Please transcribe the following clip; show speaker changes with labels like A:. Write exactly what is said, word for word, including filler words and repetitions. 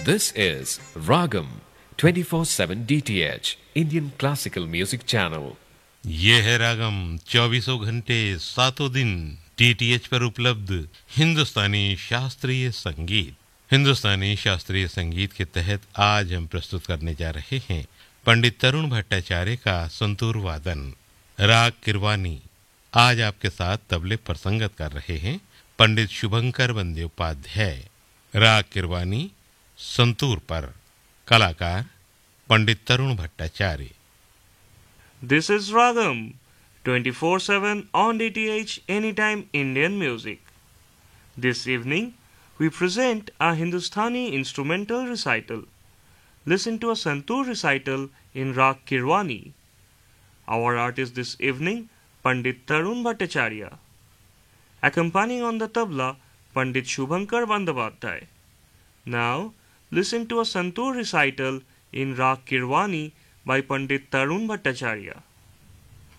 A: This is Ragam twenty-four seven D T H Indian Classical Music Channel.
B: ये है रागम चौबीसों घंटे सातों दिन डीटीएच पर उपलब्ध हिंदुस्तानी शास्त्रीय संगीत। हिंदुस्तानी शास्त्रीय संगीत के तहत आज हम प्रस्तुत करने जा रहे हैं पंडित तरुण भट्टाचार्य का संतूर वादन राग किरवानी। आज आपके साथ तबले पर संगत कर रहे हैं पंडित शुभंकर बंद्योपाध्याय। राग किरवानी संतूर पर कलाकार पंडित तरुण Bhattacharya.
C: This is Ragam twenty-four seven on D T H Anytime Indian Music. This evening we present a Hindustani instrumental recital. Listen to a Santur recital in Rag Kirwani. Our artist this evening Pandit Tarun Bhattacharya. Accompanying on the tabla Pandit Shubhankar Bandyopadhyay. Now listen to a Santur recital in Rag Kirwani by Pandit Tarun Bhattacharya.